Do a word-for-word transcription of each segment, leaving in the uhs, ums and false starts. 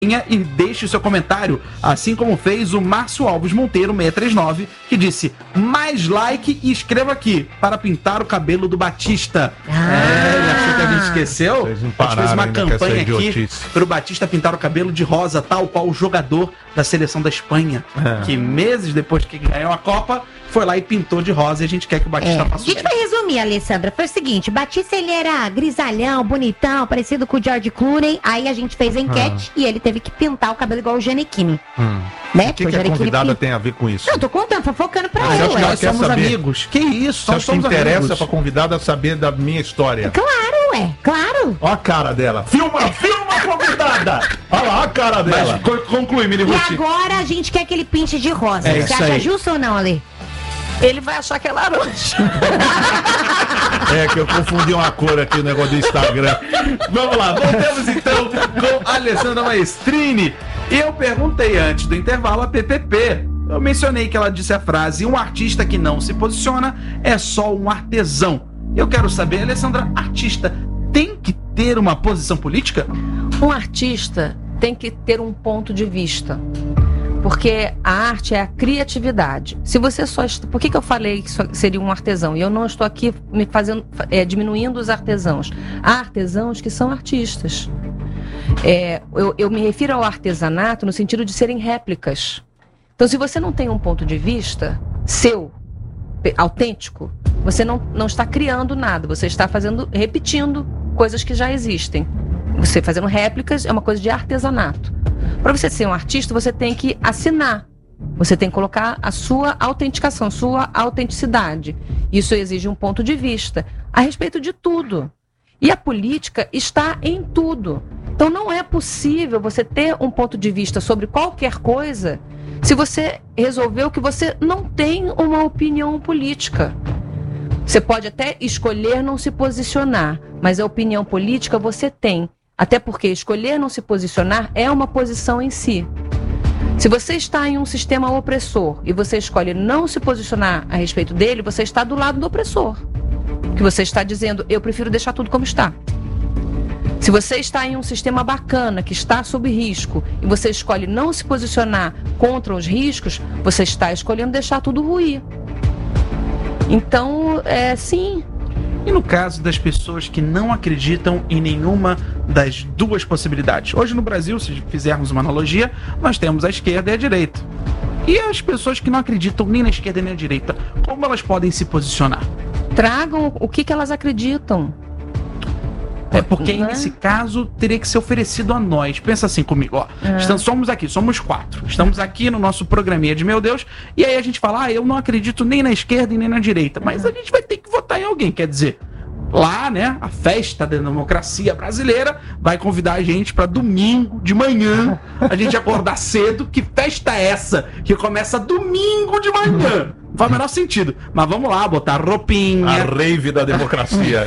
e deixe o seu comentário, assim como fez o Márcio Alves Monteiro seiscentos e trinta e nove, que disse: mais like e escreva aqui para pintar o cabelo do Batista. Ah. É, ele achou que a gente esqueceu. Vocês não A gente fez uma pararam ainda com campanha essa aqui idiotice. para o Batista pintar o cabelo de rosa, tal qual o jogador da seleção da Espanha, É. que meses depois que ganhou a Copa, foi lá e pintou de rosa, e a gente quer que o Batista É. A faça gente vai resumir, Alessandra. Foi o seguinte: Batista, ele era grisalhão, bonitão, parecido com o George Clooney. Aí a gente fez a enquete e ele teve que pintar o cabelo igual o Giannichini. Hum. Né? O que, Porque que a Giannichini convidada pin- tem a ver com isso? Não, tô contando, fofocando pra Ah, ele. você acha que ué. ela Nós quer somos saber? amigos. Que isso, Você nós acha que somos interessa amigos. pra convidada saber da minha história? Claro, ué, claro. Ó a cara dela. Filma, filma, convidada! Olha lá a cara dela. Mas co- conclui, Mini E Ruth. agora a gente quer que ele pinte de rosa. É Você isso acha aí. justo ou não, Ale? Ele vai achar que é laranja. É que eu confundi uma cor aqui no negócio do Instagram. Vamos lá, voltemos então com a Alessandra Maestrini. E eu perguntei antes do intervalo a P P P. Eu mencionei que ela disse a frase: um artista que não se posiciona é só um artesão. Eu quero saber, Alessandra, artista tem que ter uma posição política? Um artista tem que ter um ponto de vista. Porque a arte é a criatividade. Se você só... est- Por que, que eu falei que só seria um artesão? E eu não estou aqui me fazendo, é, diminuindo os artesãos. Há artesãos que são artistas. É, eu, eu me refiro ao artesanato no sentido de serem réplicas. Então, se você não tem um ponto de vista seu, pe- autêntico, você não, não está criando nada. Você está fazendo, repetindo coisas que já existem. Você fazendo réplicas é uma coisa de artesanato. Para você ser um artista, você tem que assinar. Você tem que colocar a sua autenticação, sua autenticidade. Isso exige um ponto de vista a respeito de tudo. E a política está em tudo. Então não é possível você ter um ponto de vista sobre qualquer coisa se você resolveu que você não tem uma opinião política. Você pode até escolher não se posicionar, mas a opinião política você tem. Até porque escolher não se posicionar é uma posição em si. Se você está em um sistema opressor e você escolhe não se posicionar a respeito dele, você está do lado do opressor. Que você está dizendo: eu prefiro deixar tudo como está. Se você está em um sistema bacana, que está sob risco, e você escolhe não se posicionar contra os riscos, você está escolhendo deixar tudo ruir. Então, é sim... E no caso das pessoas que não acreditam em nenhuma das duas possibilidades? Hoje no Brasil, se fizermos uma analogia, nós temos a esquerda e a direita. E as pessoas que não acreditam nem na esquerda nem na direita, como elas podem se posicionar? Tragam o que, que elas acreditam. É porque Né? nesse caso teria que ser oferecido a nós. Pensa assim comigo, ó. É. Estamos, somos aqui, somos quatro. Estamos aqui no nosso programinha de Meu Deus. E aí a gente fala: ah, eu não acredito nem na esquerda e nem na direita. Mas a gente vai ter que votar em alguém. Quer dizer, lá, né, a festa da democracia brasileira vai convidar a gente para domingo de manhã a gente acordar cedo. Que festa é essa que começa domingo de manhã? Não faz o menor sentido. Mas vamos lá, botar roupinha, A rave da democracia.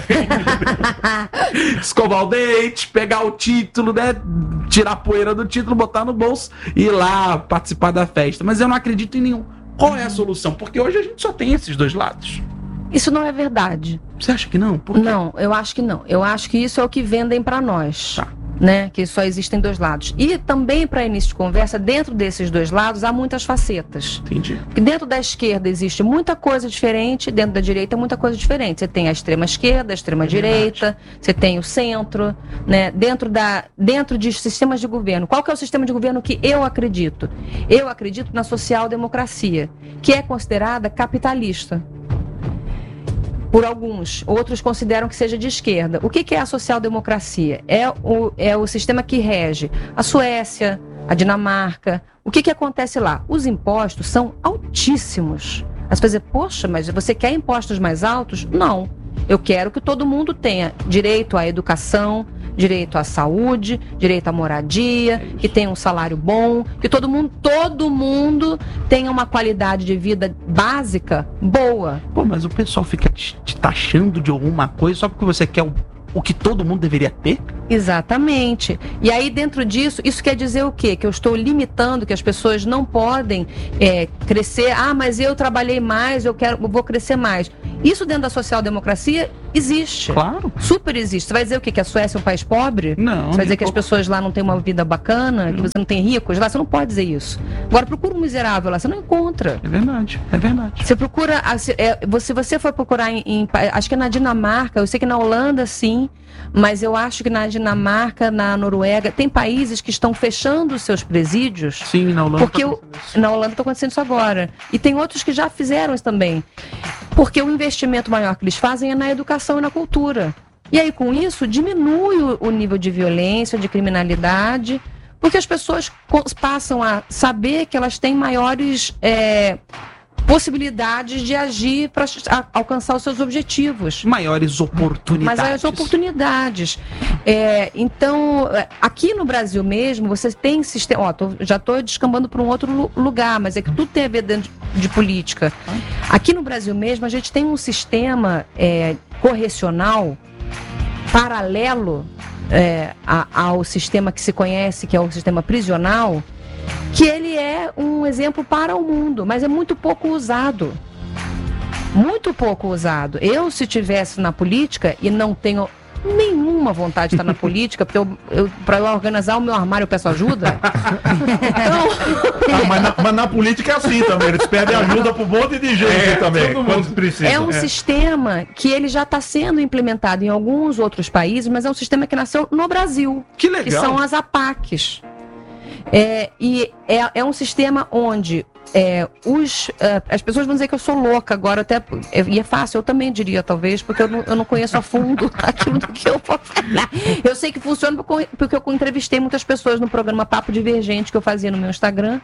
escovar o dente, pegar o título, né? Tirar a poeira do título, botar no bolso e ir lá participar da festa. Mas eu não acredito em nenhum. Qual é a solução? Porque hoje a gente só tem esses dois lados. Isso não é verdade. Você acha que não? Por quê? Não, eu acho que não. Eu acho que isso é o que vendem para nós. Tá. Né? Que só existem dois lados. E também, para início de conversa, dentro desses dois lados há muitas facetas. Entendi. Porque dentro da esquerda existe muita coisa diferente, dentro da direita muita coisa diferente. Você tem a extrema esquerda, a extrema direita, você tem o centro, né? Dentro da, dentro de sistemas de governo. Qual que é o sistema de governo que eu acredito? Eu acredito na social-democracia, que é considerada capitalista. Por alguns, outros consideram que seja de esquerda. O que que é a social-democracia? É o, é o sistema que rege a Suécia, a Dinamarca. O que que acontece lá? Os impostos são altíssimos. As pessoas dizem: poxa, mas você quer impostos mais altos? Não. Eu quero que todo mundo tenha direito à educação, direito à saúde, direito à moradia, É isso. que tenha um salário bom, que todo mundo, todo mundo tenha uma qualidade de vida básica boa. Pô, mas o pessoal fica te, te taxando de alguma coisa só porque você quer o, o que todo mundo deveria ter? Exatamente. E aí, dentro disso, isso quer dizer o quê? Que eu estou limitando, que as pessoas não podem é, crescer. Ah, mas eu trabalhei mais, eu quero, eu vou crescer mais. Isso dentro da social-democracia existe. Claro. Super existe. Você vai dizer o quê? Que a Suécia é um país pobre? Não. Você vai dizer nem que as pouco. pessoas lá não têm uma vida bacana, que você não tem ricos lá? Você não pode dizer isso. Agora, procura um miserável lá, você não encontra. É verdade, é verdade. Você procura, a- se é, você, você for procurar em, em pa- acho que é na Dinamarca, eu sei que na Holanda sim, mas eu acho que na Dinamarca, na Noruega, tem países que estão fechando os seus presídios. Sim, na Holanda. Porque tá o- acontecendo isso. Na Holanda está acontecendo isso agora. E tem outros que já fizeram isso também. Porque o investimento maior que eles fazem é na educação e na cultura. E aí, com isso, diminui o, o nível de violência, de criminalidade, porque as pessoas co- passam a saber que elas têm maiores é, possibilidades de agir para alcançar os seus objetivos. Maiores oportunidades. Mas as oportunidades. É, então, é, aqui no Brasil mesmo, você tem sistema. Ó, tô- já estou descambando para um outro lu- lugar, mas é que tudo tem a ver dentro de, de política. Aqui no Brasil mesmo, a gente tem um sistema é, correcional paralelo é, a- ao sistema que se conhece, que é o sistema prisional, que ele é um exemplo para o mundo, mas é muito pouco usado. Muito pouco usado. Eu, se tivesse na política, e não tenho nenhuma vontade de estar na política, porque eu, eu, para eu organizar o meu armário eu peço ajuda. Então, Ah, mas, na, mas na política é assim também, eles pedem ajuda pro monte de gente É, também, todo quando mundo. precisa. é um sistema que ele já está sendo implementado em alguns outros países, mas é um sistema que nasceu no Brasil. Que Que legal. são as A P A Cs. É, e é, é um sistema onde é, os, é, as pessoas vão dizer que eu sou louca agora, até, é, e é fácil, eu também diria, talvez, porque eu não, eu não conheço a fundo aquilo do que eu vou falar. Eu sei que funciona porque eu- porque eu entrevistei muitas pessoas no programa Papo Divergente que eu fazia no meu Instagram.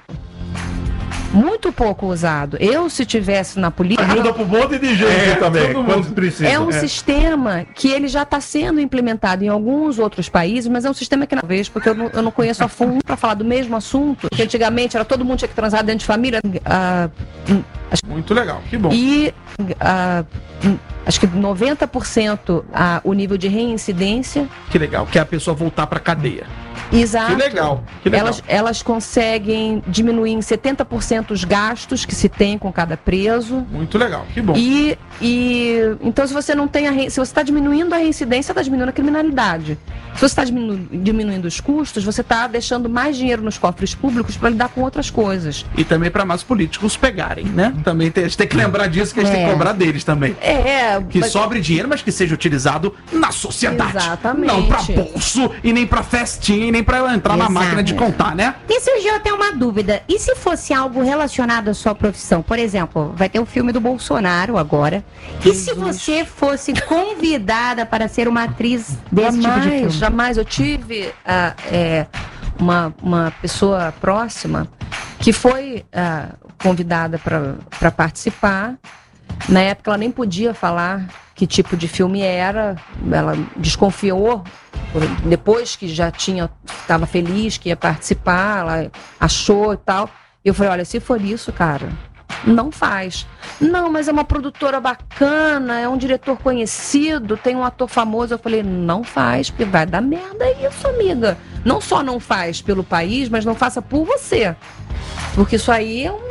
Muito pouco usado. Eu, se tivesse na política. Ajuda pro monte de gente É, também, todo quando mundo. precisa. É um sistema que ele já está sendo implementado em alguns outros países, mas é um sistema que, talvez, porque eu não, eu não conheço a fundo para falar do mesmo assunto, que antigamente era todo mundo tinha que transar dentro de família, ah, Muito legal, que bom. e ah, acho que noventa por cento ah, o nível de reincidência. Que legal, que é a pessoa voltar pra cadeia. Exato. Que legal, que legal. Elas, elas conseguem diminuir em setenta por cento os gastos que se tem com cada preso. Muito legal, que bom. E, e então, se você não tem a re- se você está diminuindo a reincidência, está diminuindo a criminalidade. Se você está diminu- diminuindo os custos, você está deixando mais dinheiro nos cofres públicos para lidar com outras coisas. E também pra mais políticos pegarem, né? Também tem, a gente tem que lembrar disso, que a gente tem que É. cobrar deles também. É, Que mas- sobre dinheiro, mas que seja utilizado na sociedade. Exatamente. Não pra bolso, e nem pra festinha, e nem pra entrar na Exato. máquina de contar, né? E surgiu até uma dúvida. E se fosse algo relacionado à sua profissão? Por exemplo, vai ter o filme do Bolsonaro agora. E se você fosse convidada para ser uma atriz desse tipo de Jamais, filme? jamais. Eu tive ah, é, uma, uma pessoa próxima que foi ah, convidada para participar. Na época ela nem podia falar que tipo de filme era. Ela desconfiou por- depois que já tinha, estava feliz que ia participar, ela achou e tal. Eu falei, olha, se for isso, cara, não faz. Não, mas é uma produtora bacana, é um diretor conhecido, tem um ator famoso. Eu falei, não faz, porque vai dar merda isso, amiga. Não só não faz pelo país, mas não faça por você. Porque isso aí é um...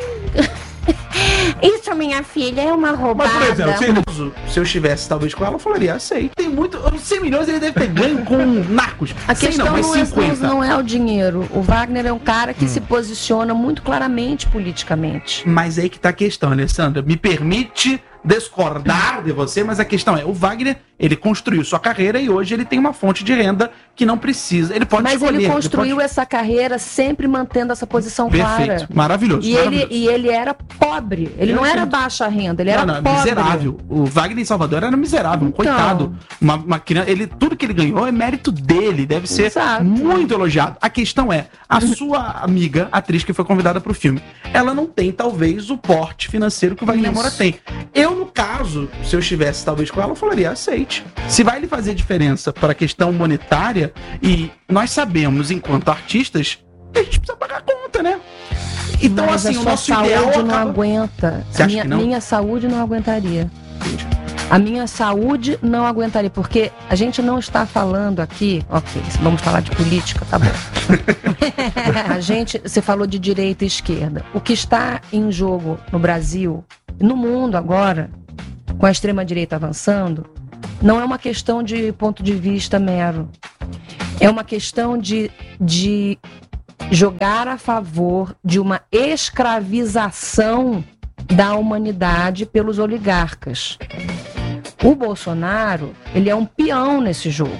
Isso, minha filha, é uma roubada. Mas, por exemplo, se Se eu estivesse talvez com ela, eu falaria, aceito. Tem muito. cem milhões ele deve ter ganho com narcos. A cem questão não, mas não, é, cinquenta. não é o dinheiro. O Wagner é um cara que se posiciona muito claramente politicamente. Mas aí que tá a questão, Alessandra. Me permite discordar de você, mas a questão é, o Wagner, ele construiu sua carreira e hoje ele tem uma fonte de renda que não precisa. Ele pode Mas escolher. ele construiu pode... essa carreira sempre mantendo essa posição Perfeito. clara. Maravilhoso. E ele, maravilhoso. e ele era pobre. Ele Eu não era entendo. baixa renda, ele era não, não, pobre. miserável. O Wagner em Salvador era miserável, um Então. coitado. Uma, uma criança, ele, tudo que ele ganhou é mérito dele, deve ser Exato. muito elogiado. A questão é, a sua amiga, atriz que foi convidada pro filme, ela não tem, talvez, o porte financeiro que o Wagner Isso. Moura tem. Eu, no caso, se eu estivesse, talvez, com ela, eu falaria, aceite. Se vai lhe fazer diferença para a questão monetária, e nós sabemos, enquanto artistas, que a gente precisa pagar a conta, né? Então, Mas assim, a o sua nosso saúde ideal não acaba... aguenta. Você A acha minha, que não? minha saúde não aguentaria. A minha saúde não aguentaria, porque a gente não está falando aqui, ok, vamos falar de política, tá bom. A gente, você falou de direita e esquerda. O que está em jogo no Brasil, no mundo agora, com a extrema-direita avançando, não é uma questão de ponto de vista mero. É uma questão de, de jogar a favor de uma escravização da humanidade pelos oligarcas. O Bolsonaro, ele é um peão nesse jogo.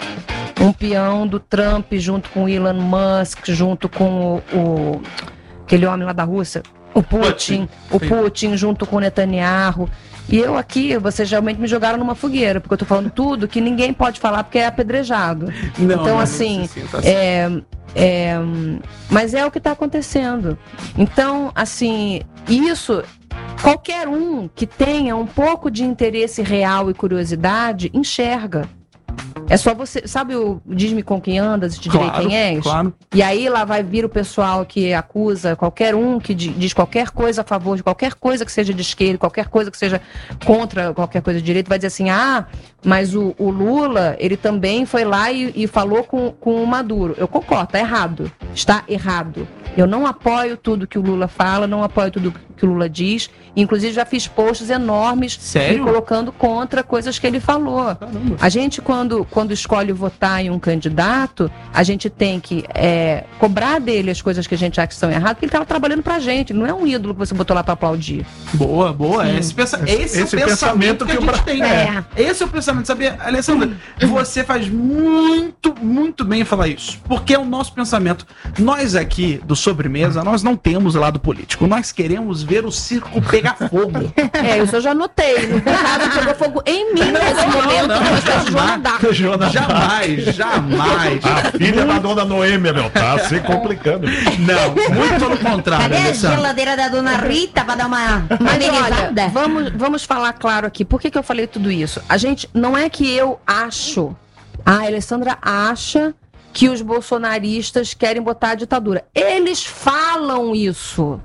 Um peão do Trump junto com o Elon Musk, junto com o, o aquele homem lá da Rússia, o Putin, o Putin junto com o Netanyahu. E eu aqui, vocês realmente me jogaram numa fogueira, porque eu tô falando tudo que ninguém pode falar porque é apedrejado. Não, então, assim, assim, tá assim. É, é, mas é o que está acontecendo. Então, assim, isso, qualquer um que tenha um pouco de interesse real e curiosidade, enxerga. É só você, sabe o Diz-me com quem andas e te direi claro, quem és? Claro. E aí lá vai vir o pessoal que acusa qualquer um que diz qualquer coisa a favor de qualquer coisa que seja de esquerda, qualquer coisa que seja contra qualquer coisa de direita, vai dizer assim, ah, mas o, o Lula, ele também foi lá e, e falou com, com o Maduro. Eu concordo, tá errado. Está errado. Eu não apoio tudo que o Lula fala, não apoio tudo que o Lula diz. Inclusive, já fiz posts enormes Sério? me colocando contra coisas que ele falou. Caramba. A gente, quando, quando escolhe votar em um candidato, a gente tem que é, cobrar dele as coisas que a gente acha que são erradas, porque ele estava trabalhando pra gente. Ele não é um ídolo que você botou lá para aplaudir. Boa, boa. Esse, pensa... esse, esse, esse é o pensamento, pensamento que, que a gente tem. É. Esse é o pensamento. Sabia, Alessandra, você faz muito, muito bem em falar isso. Porque é o nosso pensamento. Nós aqui, do Sobremesa, nós não temos lado político. Nós queremos ver o circo pegar fogo. É, isso eu já notei. No caso, pegou fogo em mim nesse momento. Não, não, jamais, jamais, jamais. A filha da dona Noêmia, meu, tá se complicando. Não, muito pelo contrário. Cadê a geladeira da dona Rita pra dar uma amenizada? Vamos, vamos falar claro aqui. Por que que eu falei tudo isso? A gente, não é que eu acho, a Alessandra acha que os bolsonaristas querem botar a ditadura. Eles falam isso.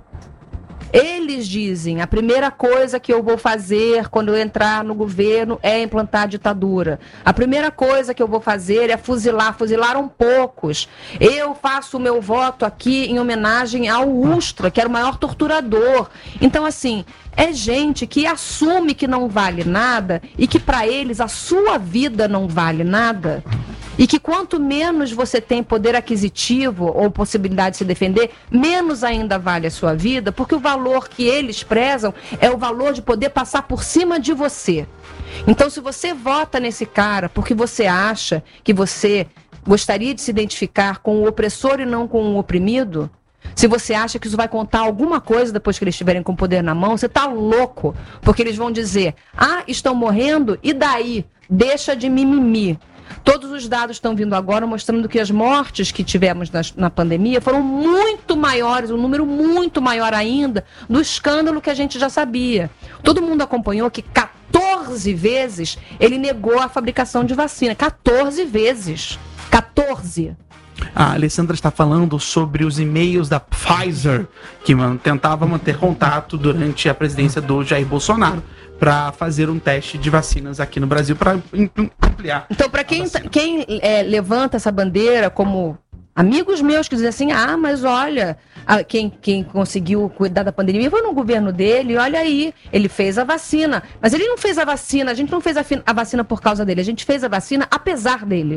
Eles dizem, a primeira coisa que eu vou fazer quando eu entrar no governo é implantar a ditadura. A primeira coisa que eu vou fazer é fuzilar. Fuzilaram poucos. Eu faço o meu voto aqui em homenagem ao Ustra, que era o maior torturador. Então, assim, é gente que assume que não vale nada e que para eles a sua vida não vale nada. E que quanto menos você tem poder aquisitivo ou possibilidade de se defender, menos ainda vale a sua vida, porque o valor que eles prezam é o valor de poder passar por cima de você. Então, se você vota nesse cara porque você acha que você gostaria de se identificar com o opressor e não com o oprimido, se você acha que isso vai contar alguma coisa depois que eles estiverem com o poder na mão, você está louco, porque eles vão dizer, ah, estão morrendo, e daí? Deixa de mimimi. Todos os dados estão vindo agora mostrando que as mortes que tivemos na, na pandemia foram muito maiores, um número muito maior ainda do escândalo que a gente já sabia. Todo mundo acompanhou que quatorze vezes ele negou a fabricação de vacina. quatorze vezes. quatorze. A Alessandra está falando sobre os e-mails da Pfizer, que man, tentava manter contato durante a presidência do Jair Bolsonaro para fazer um teste de vacinas aqui no Brasil para ampliar. Então, para quem, quem é, levanta essa bandeira como amigos meus que dizem assim, ah, mas olha, a, quem, quem conseguiu cuidar da pandemia foi no governo dele, olha aí, ele fez a vacina. Mas ele não fez a vacina, a gente não fez a, a vacina por causa dele, a gente fez a vacina apesar dele.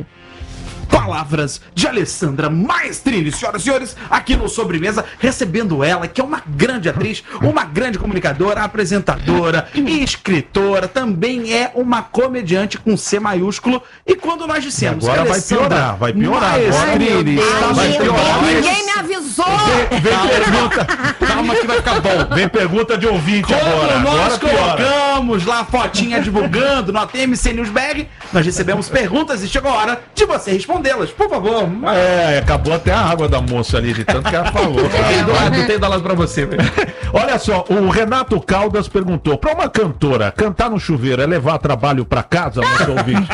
Palavras de Alessandra Maestrini, senhoras e senhores, aqui no Sobremesa, recebendo ela, que é uma grande atriz, uma grande comunicadora, apresentadora e escritora, também é uma comediante com C maiúsculo. E quando nós dissemos agora que vai piorar, vai piorar. Maestrini, agora. vai piorar. Ninguém me avisou! Vem, vem pergunta, calma que vai ficar bom. Vem pergunta de ouvinte Como agora. nós agora colocamos lá a fotinha divulgando no A T M C Newsbag, nós recebemos perguntas e chegou a hora de você respondê-las, por favor. É, acabou até a água da moça ali, de tanto que ela falou. Não tem dólares pra você, velho. Olha só, o Renato Caldas perguntou, pra uma cantora, cantar no chuveiro é levar trabalho pra casa, nosso ouvinte?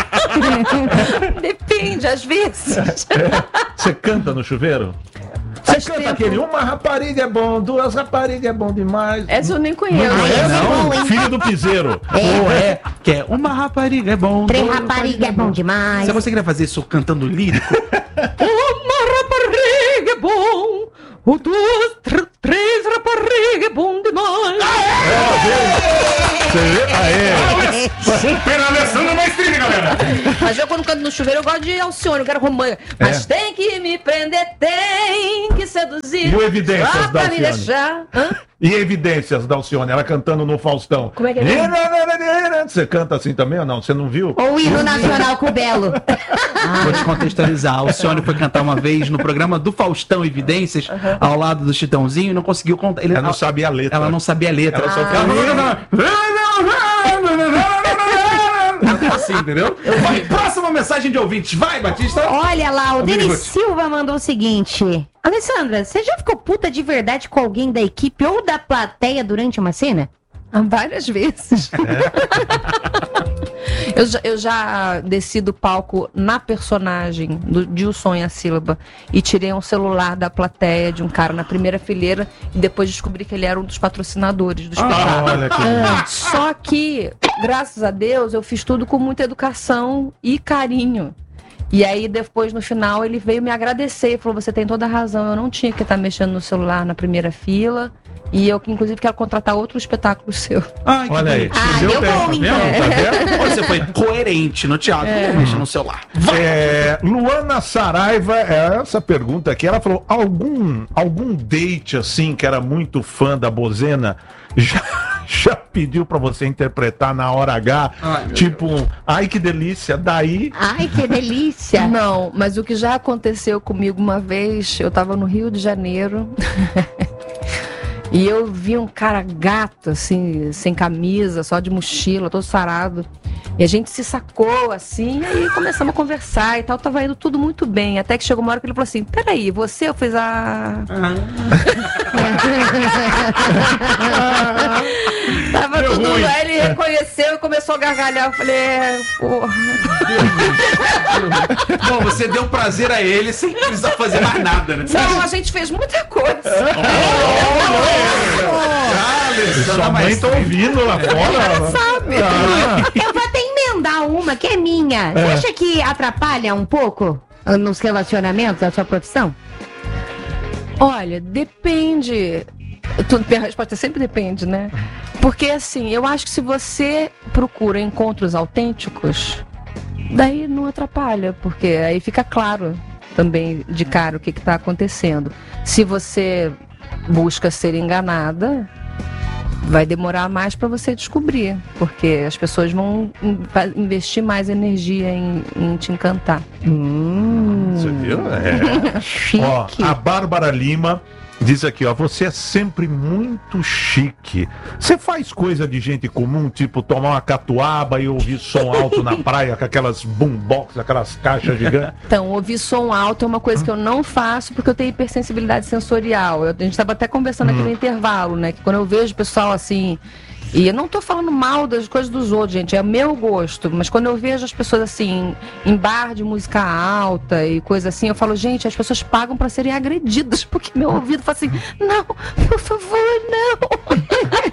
Depende, às vezes. É? Você canta no chuveiro? Você canta tempo. Aquele, uma rapariga é bom, duas raparigas é bom demais. Essa eu nem conheço. Não é, não. não. Filho do piseiro. Ou é, que é uma rapariga é bom. Três raparigas é bom demais. Se você queria fazer isso cantando lírico. Uma rapariga é bom. O duas, tr três raparigas é bom demais. Você vê? Aê! Super Alessandra Maestrini, galera! Mas eu, quando canto no chuveiro, eu gosto de Alcione, eu quero romântica. Mas É. tem que me prender, tem que seduzir. E o Evidências só da pra me Alcione? deixar. Hã? E Evidências da Alcione, ela cantando no Faustão. Como é que é? Você canta assim também ou não? Você não viu? Ou o hino nacional com o Belo. Vou te contextualizar. A Alcione foi cantar uma vez no programa do Faustão Evidências, ao lado do Chitãozinho, e não conseguiu contar. Ele, Ela não sabia a letra. ela não sabia a letra. Ela só Ela assim, entendeu? Vai, próxima mensagem de ouvintes. Vai, Batista. Olha lá, o Amigo. Denis Silva mandou o seguinte. Alessandra, você já ficou puta de verdade com alguém da equipe ou da plateia durante uma cena? Várias vezes. eu, já, eu já desci do palco na personagem do, de O Sonho e a Sílaba e tirei um celular da plateia de um cara na primeira fileira e depois descobri que ele era um dos patrocinadores do espetáculo. Olha que Ah, Só que, graças a Deus, eu fiz tudo com muita educação e carinho. E aí, depois, no final, ele veio me agradecer e falou, você tem toda a razão, eu não tinha que estar mexendo no celular na primeira fila. E eu, inclusive, quero contratar outro espetáculo seu. Ai, que Olha aí. bonitinho. Ah, Deu deu tempo, bom, tá vendo? então. Tá vendo? Você foi coerente no teatro, não mexa no celular. É, Luana Saraiva, é, essa pergunta aqui, ela falou, algum, algum date assim, que era muito fã da Bozena, já, já pediu pra você interpretar na hora H, Ai, meu tipo, um, ai que delícia, daí... Ai, que delícia. Não, mas o que já aconteceu comigo uma vez, eu tava no Rio de Janeiro e eu vi um cara gato, assim, sem camisa, só de mochila, todo sarado. E a gente se sacou, assim, e aí começamos a conversar e tal, tava indo tudo muito bem. Até que chegou uma hora que ele falou assim, peraí, você? Eu fiz a... Tava Deu tudo, ruim. aí ele reconheceu e começou a gargalhar. Eu falei, é, porra. Bom, você deu prazer a ele sem precisar fazer mais nada, né? Não, a gente fez muita coisa. Sua mãe tá ouvindo lá fora. Sabe? Ah. Eu vou até emendar uma que é minha. Você acha que atrapalha um pouco nos relacionamentos da sua profissão? Olha, depende. Tudo, minha resposta sempre depende, né? Porque assim, eu acho que se você procura encontros autênticos, daí não atrapalha, porque aí fica claro também de cara o que está acontecendo. Se você busca ser enganada, vai demorar mais para você descobrir, porque as pessoas vão in- investir mais energia em, em te encantar. Hum, Você viu? É. chique. Ó, a Bárbara Lima diz aqui, ó, você é sempre muito chique. Você faz coisa de gente comum, tipo tomar uma catuaba e ouvir som alto na praia com aquelas boombox, aquelas caixas gigantes? Então, ouvir som alto é uma coisa que eu não faço porque eu tenho hipersensibilidade sensorial. Eu- a gente estava até conversando aqui no intervalo, né? Que quando eu vejo o pessoal assim. E eu não tô falando mal das coisas dos outros, gente, é meu gosto. Mas quando eu vejo as pessoas assim, em bar de música alta e coisa assim, eu falo, gente, as pessoas pagam pra serem agredidas, porque meu ouvido fala assim, não, por favor, não.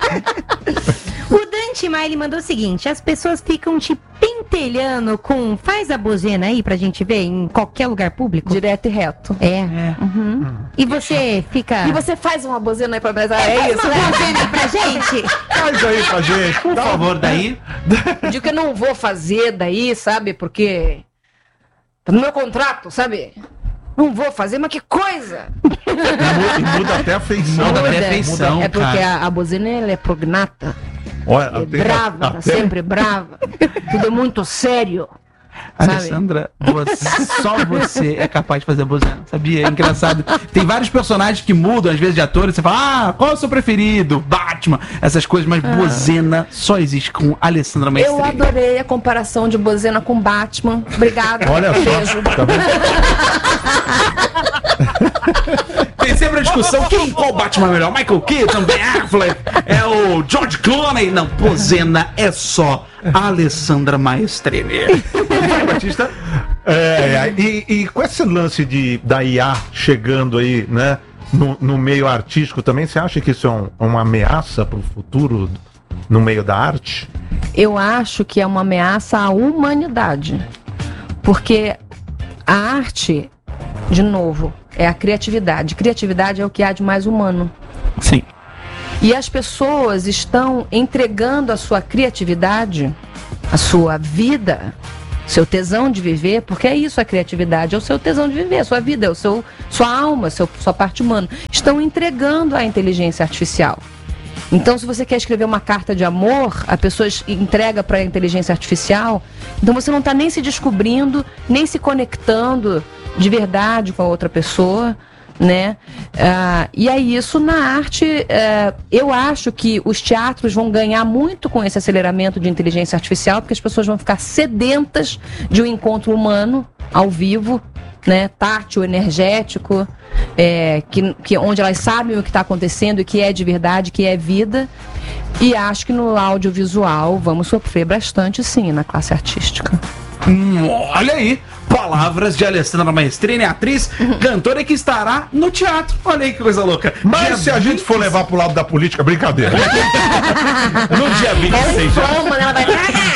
O Dante Maile mandou o seguinte: as pessoas ficam te pentelhando com faz a bozena aí pra gente ver em qualquer lugar público? Direto e reto. É. É. Uhum. E você fica. E você faz uma bozena aí pra nós? Ah, faz é isso, uma né? bozena aí pra gente? Faz aí pra gente. Por favor, daí. Eu digo que eu não vou fazer daí, sabe? Porque tá no meu contrato, sabe? Não vou fazer, mas que coisa! E mu- e muda até a feição. Muda né? até a feição. É porque cara. a, a bozena ela é prognata, Olha, é até- brava, tá até- sempre brava. Tudo é muito sério. Sabe? Alessandra, você- só você é capaz de fazer a bozena, sabia? É engraçado. Tem vários personagens que mudam, às vezes, de atores. Você fala, ah, qual é o seu preferido? Batman, essas coisas, mas bozena só existe com Alessandra Eu Maestrini. adorei a comparação de bozena com Batman. Obrigada. Olha só. Beijo. Tá vendo? Tem sempre a discussão, quem, qual Batman é melhor? Michael Keaton, Ben Affleck, é o George Clooney? Não, bozena é só Alessandra Maestrini. Vai, Batista. É, e, e com esse lance de, da I A chegando aí, né, no, no meio artístico também, você acha que isso é um- uma ameaça para o futuro no meio da arte? Eu acho que é uma ameaça à humanidade. Porque a arte, de novo, é a criatividade. Criatividade é o que há de mais humano. Sim. E as pessoas estão entregando a sua criatividade a sua vida, seu tesão de viver, porque é isso a criatividade, é o seu tesão de viver, a sua vida, é o seu, sua alma, seu, sua parte humana. Estão entregando à inteligência artificial. Então, se você quer escrever uma carta de amor, a pessoa entrega para a inteligência artificial, então você não está nem se descobrindo, nem se conectando de verdade com a outra pessoa, né? Ah, e é isso na arte. Eh, eu acho que os teatros vão ganhar muito com esse aceleramento de inteligência artificial, porque as pessoas vão ficar sedentas de um encontro humano ao vivo, né, tátil, energético, é, que, que, onde elas sabem o que está acontecendo e que é de verdade, que é vida. E acho que no audiovisual vamos sofrer bastante, sim, na classe artística. Hum, olha aí, palavras de Alessandra Maestrini, atriz, cantora que estará no teatro. Olha aí que coisa louca. Mas dia se a gente for levar pro lado da política, brincadeira. No dia vinte e seis de agosto. Ela vai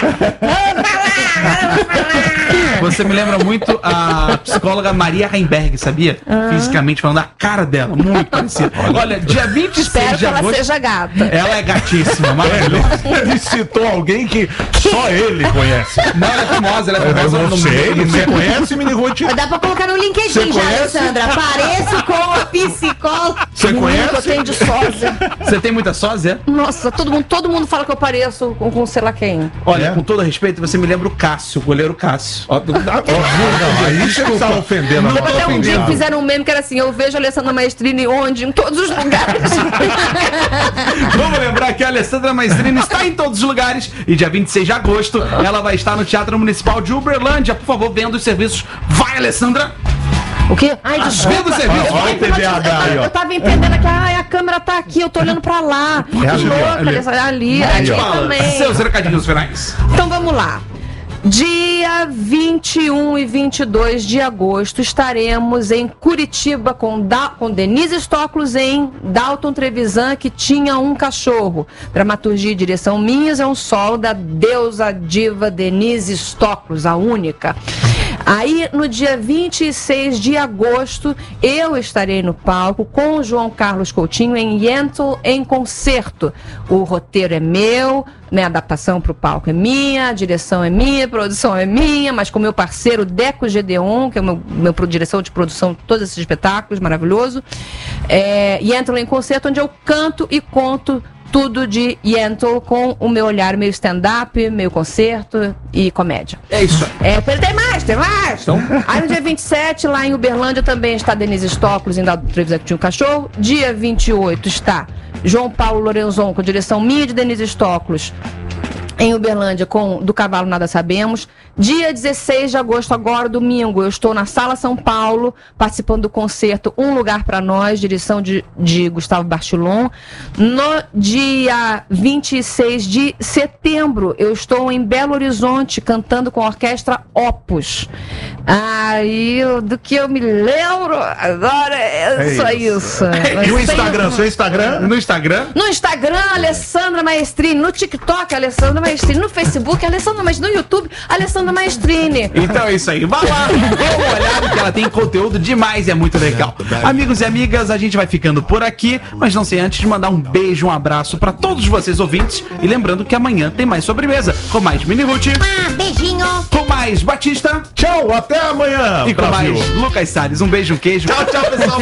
Você me lembra muito a psicóloga Maria Heimberg, sabia? Fisicamente falando, a cara dela, muito parecida. Olha, dia vinte e seis Espero de que ela agosto. seja gata. Ela é gatíssima, maravilhosa. Ele citou alguém que só ele conhece. Não, ela é famosa, ela é Eu famosa não no sei, mundo. você conhece Mini Ruth? Dá pra colocar no Você LinkedIn já, conhece? Alessandra. Pareço com a psicóloga. Você Menino, que eu conhece? tenho de sósia. Você tem muita sósia? Nossa, todo mundo, todo mundo fala que eu pareço com, com sei lá quem. Olha, É? com todo respeito, você me lembra o Cássio, o goleiro Cássio. Ó, não, não, aí você está ofendendo a Não, nossa Até um dia que convidada. fizeram um meme que era assim, eu vejo a Alessandra Maestrini onde? Em todos os lugares. Vamos lembrar que a Alessandra Maestrini está em todos os lugares e dia vinte e seis de agosto ela vai estar no Teatro Municipal de Uberlândia. Por favor, venda os serviços. Vai, Alessandra! O quê? Ai, desculpa. vendo o serviço? Eu- Olha o T V H aí, ó. Eu tava entendendo que ai, a câmera tá aqui, eu tô olhando pra lá. É ali, Que ó, louca, ali. Alessandra. Ali, Aí, ali ó. Fala, também. seus recadinhos finais. Então vamos lá. Dia vinte e um e vinte e dois de agosto estaremos em Curitiba com, da, com Denise Stoklos em Dalton Trevisan, que tinha um cachorro. Dramaturgia e direção minhas, é um solo da deusa diva Denise Stoklos, a única. Aí, no dia vinte e seis de agosto, eu estarei no palco com o João Carlos Coutinho em Yentl em concerto. O roteiro é meu, né, a adaptação para o palco é minha, a direção é minha, a produção é minha, mas com meu parceiro Deco Gedeon, que é o meu, meu pro- direção de produção de todos esses espetáculos, maravilhoso. É, Yentl em concerto, onde eu canto e conto tudo de Yentl com o meu olhar meio stand-up, meio concerto e comédia. É isso aí. É, tem mais, tem mais. Aí no dia vinte e sete, lá em Uberlândia, também está Denise Stoklos, em Dado Trevisan, que tinha um cachorro. Dia vinte e oito está João Paulo Lorenzon, com direção minha de Denise Stoklos, em Uberlândia, com Do Cavalo Nada Sabemos. Dia dezesseis de agosto, agora domingo, eu estou na Sala São Paulo, participando do concerto Um Lugar Pra Nós, direção de, de Gustavo Bartolon. No dia vinte e seis de setembro, eu estou em Belo Horizonte, cantando com a orquestra Opus. Aí, do que eu me lembro, agora é, É só isso. isso. E o Mas Instagram, tem- seu Instagram? No Instagram? no Instagram, Alessandra Maestrini. No TikTok, Alessandra Maestrini. No Facebook, Alessandra Maestrini. No YouTube, Alessandra Maestrini. Então é isso aí. Vai lá, dê uma olhada que ela tem conteúdo demais e é muito legal. Amigos e amigas, a gente vai ficando por aqui, mas não sei antes de mandar um beijo, um abraço pra todos vocês ouvintes e lembrando que amanhã tem mais sobremesa com mais Mini Ruth, Ah, beijinho. com mais Batista Tchau, até amanhã, e com Brasil. mais Lucas Salles. Um beijo, um queijo. Tchau, tchau, pessoal.